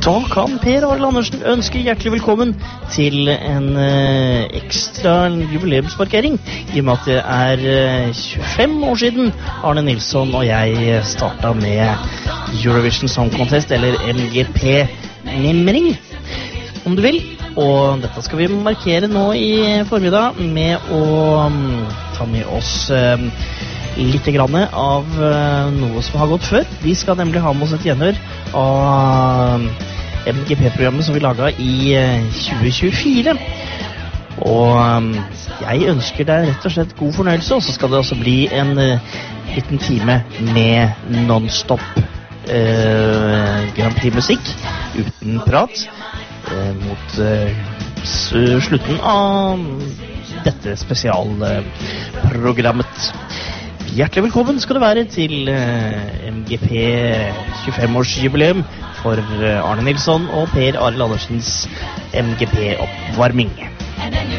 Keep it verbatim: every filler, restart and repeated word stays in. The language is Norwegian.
Da kan Per Arild Andersen ønske hjertelig velkommen til en eh, ekstra jubileumsmarkering, i og med at det er eh, tjuefem år siden Arne Nilsson og jeg startet med Eurovision Song Contest, eller M G P-mimring, om du vil. Og dette skal vi markere nå i formiddag med å um, ta med oss uh, litt grann av uh, noe som har gått før. Vi skal nemlig ha med oss et gjenhør av uh, M G P-programmet som vi laget i uh, tjue tjuefire. Og um, jeg ønsker deg rett og slett god fornøyelse, og så skal det også bli en uh, liten time med non-stop uh, Grand Prix-musikk uten prat. Mot uh, slutten av dette spesialprogrammet. Hjertelig velkommen skal du være til uh, M G P tjuefem-års jubileum for uh, Arne Nilsson og Per Arild Andersens M G P-oppvarming.